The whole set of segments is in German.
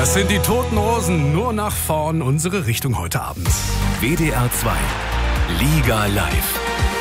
Das sind die Toten Hosen, nur nach vorn, unsere Richtung heute Abend. WDR 2, Liga live.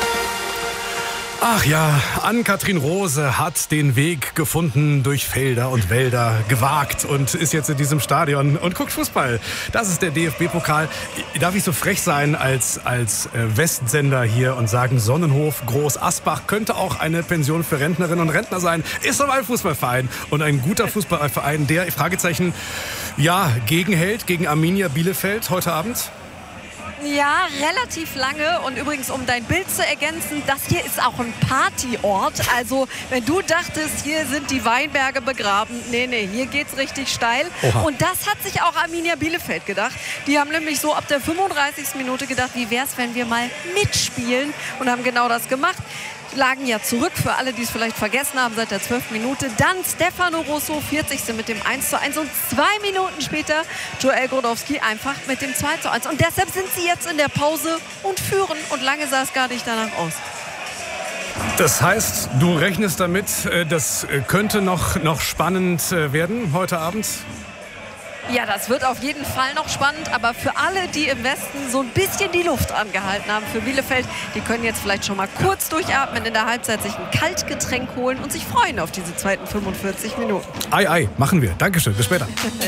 Ach ja, Ann-Kathrin Rose hat den Weg gefunden durch Felder und Wälder, gewagt und ist jetzt in diesem Stadion und guckt Fußball. Das ist der DFB-Pokal. Darf ich so frech sein als Westsender hier und sagen, Sonnenhof Groß Asbach könnte auch eine Pension für Rentnerinnen und Rentner sein. Ist aber ein Fußballverein und ein guter Fußballverein, der, Fragezeichen, ja, gegenhält gegen Arminia Bielefeld heute Abend. Ja, relativ lange. Und übrigens, um dein Bild zu ergänzen, das hier ist auch ein Partyort. Also, wenn du dachtest, hier sind die Weinberge begraben, nee, hier geht's richtig steil. Oha. Und das hat sich auch Arminia Bielefeld gedacht. Die haben nämlich so ab der 35. Minute gedacht, wie wär's, wenn wir mal mitspielen? Und haben genau das gemacht. Lagen ja zurück, für alle, die es vielleicht vergessen haben, seit der 12. Minute. Dann Stefano Rosso, 40. mit dem 1:1 und 2 Minuten später Joel Grodowski einfach mit dem 2:1. Und deshalb sind sie jetzt in der Pause und führen. Und lange sah es gar nicht danach aus. Das heißt, du rechnest damit, das könnte noch spannend werden heute Abend? Ja, das wird auf jeden Fall noch spannend, aber für alle, die im Westen so ein bisschen die Luft angehalten haben für Bielefeld, die können jetzt vielleicht schon mal kurz durchatmen, in der Halbzeit sich ein Kaltgetränk holen und sich freuen auf diese zweiten 45 Minuten. Ei, machen wir. Dankeschön, bis später.